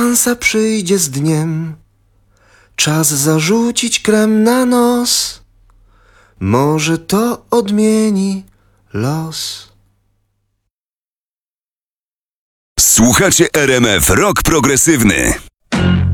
szansa przyjdzie z dniem. Czas zarzucić krem na nos. Może to odmieni los. Słuchacie RMF Rock Progresywny.